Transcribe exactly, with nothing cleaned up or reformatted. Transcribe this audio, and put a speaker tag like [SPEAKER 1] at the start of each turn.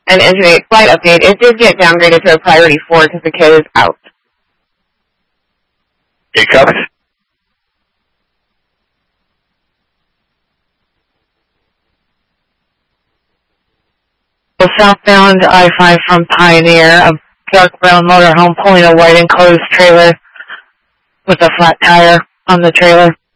[SPEAKER 1] An intermediate flight update. It did get downgraded to a priority four because the kid is out.
[SPEAKER 2] It comes.
[SPEAKER 3] The southbound I five from Pioneer, a dark brown motorhome pulling a white enclosed trailer with a flat tire on the trailer.